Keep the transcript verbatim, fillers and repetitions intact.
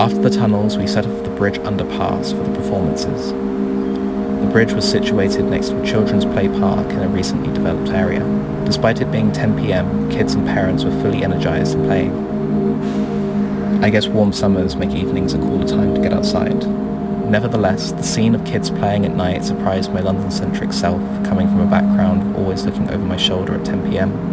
After the tunnels, we set off the bridge underpass for the performances. The bridge was situated next to a children's play park in a recently developed area. Despite it being ten p.m, kids and parents were fully energized and playing. I guess warm summers make evenings a cooler time to get outside. Nevertheless, the scene of kids playing at night surprised my London-centric self, coming from a background of always looking over my shoulder at ten p.m.